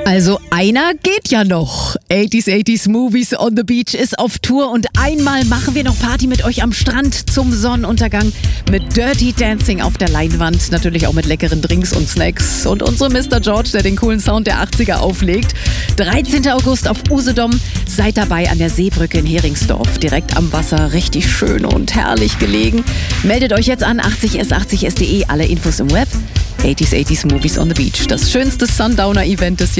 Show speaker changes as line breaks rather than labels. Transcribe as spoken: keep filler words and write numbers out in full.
Also einer geht ja noch. achtziger achtziger Movies on the Beach ist auf Tour und einmal machen wir noch Party mit euch am Strand zum Sonnenuntergang mit Dirty Dancing auf der Leinwand, natürlich auch mit leckeren Drinks und Snacks und unserem Mister George, der den coolen Sound der achtziger auflegt. dreizehnter August auf Usedom. Seid dabei an der Seebrücke in Heringsdorf, direkt am Wasser, richtig schön und herrlich gelegen. Meldet euch jetzt an achtzig s achtzig s punkt de, alle Infos im Web. achtziger achtziger Movies on the Beach, das schönste Sundowner-Event des Jahres.